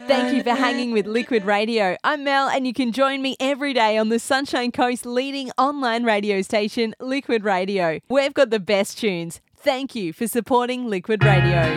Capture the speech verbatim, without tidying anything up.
Thank you for hanging with Liquid Radio. I'm Mel, and you can join me every day on the Sunshine Coast's leading online radio station, Liquid Radio. We've got the best tunes. Thank you for supporting Liquid Radio.